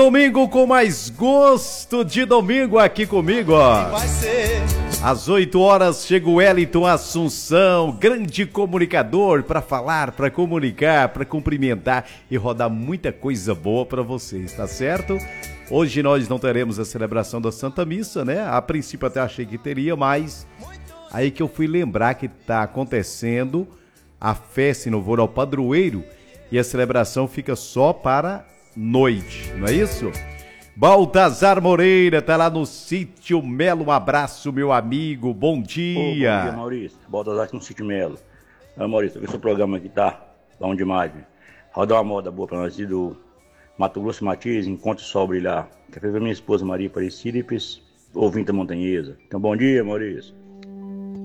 Domingo com mais gosto de domingo aqui comigo, ó. Às 8 horas chega o Wellington Assunção, grande comunicador, para falar, para comunicar, para cumprimentar e rodar muita coisa boa para vocês, tá certo? Hoje nós não teremos a celebração da Santa Missa, né? A princípio até achei que teria, mas aí que eu fui lembrar que tá acontecendo a festa em louvor ao padroeiro e a celebração fica só para noite, não é isso? Baltazar Moreira tá lá no Sítio Melo, um abraço, meu amigo, bom dia. Bom dia, Maurício. Baltazar aqui no Sítio Melo. Maurício, esse programa aqui tá bom demais, né? Rodar uma moda boa pra nós ir do Mato Grosso Matias, Encontro Sol Brilhar, que fez a minha esposa Maria Aparecida e ouvinta montanhesa. Então, bom dia, Maurício.